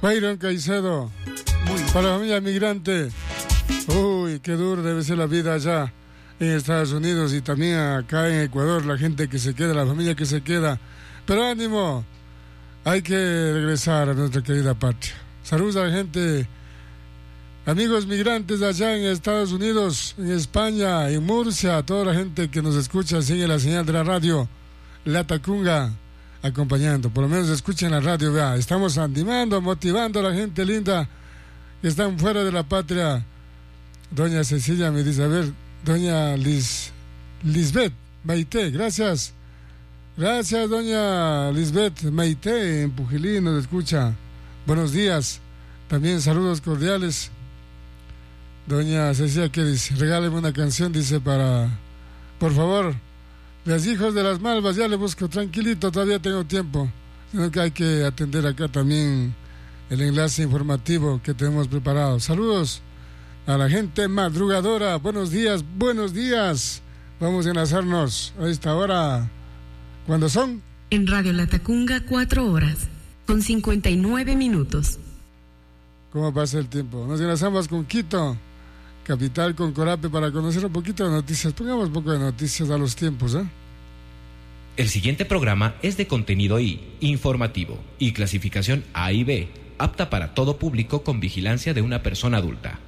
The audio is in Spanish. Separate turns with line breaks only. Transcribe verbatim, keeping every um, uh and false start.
Byron Caicedo, para la familia migrante. Uy, qué duro debe ser la vida allá en Estados Unidos y también acá en Ecuador, la gente que se queda, la familia que se queda. Pero ánimo, hay que regresar a nuestra querida patria. Saludos a la gente, amigos migrantes allá en Estados Unidos, en España, en Murcia, a toda la gente que nos escucha, sigue la señal de la radio La Tacunga, acompañando, por lo menos escuchen la radio, vea, estamos animando, motivando a la gente linda que están fuera de la patria. Doña Cecilia me dice, a ver, doña Liz, Lisbeth Maite, gracias, gracias doña Lisbeth Maite, en Pujilí nos escucha, buenos días, también saludos cordiales. Doña Cecilia, ¿qué dice? Regáleme una canción, dice, para, por favor, los hijos de las malvas, ya le busco, tranquilito, todavía tengo tiempo, sino que hay que atender acá también el enlace informativo que tenemos preparado. Saludos a la gente madrugadora, buenos días, buenos días, vamos a enlazarnos a esta hora, ¿cuándo son?
En Radio La Tacunga, cuatro horas, con cincuenta y nueve minutos.
¿Cómo pasa el tiempo? Nos enlazamos con Quito, capital, con Corape, para conocer un poquito de noticias. Pongamos un poco de noticias a los tiempos, ¿eh?
El siguiente programa es de contenido I, informativo, y clasificación A y B, apta para todo público con vigilancia de una persona adulta.